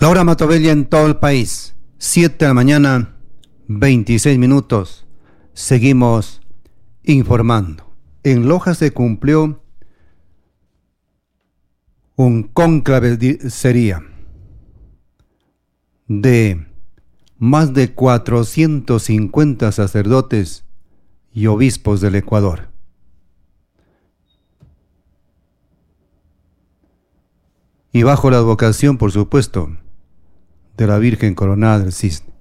La hora Matovella en todo el país, 7 de la mañana, 26 minutos. Seguimos informando. En Loja se cumplió un cónclave de más de 450 sacerdotes y obispos del Ecuador. Y bajo la advocación, por supuesto, de la Virgen Coronada del Cisne.